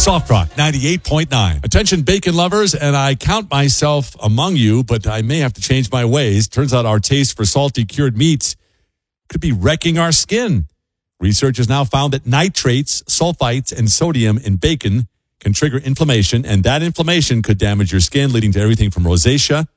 Soft Rock 98.9. Attention bacon lovers, and I count myself among you, but I may have to change my ways. Turns out our taste for salty cured meats could be wrecking our skin. Research has now found that nitrates, sulfites, and sodium in bacon can trigger inflammation, and that inflammation could damage your skin, leading to everything from rosacea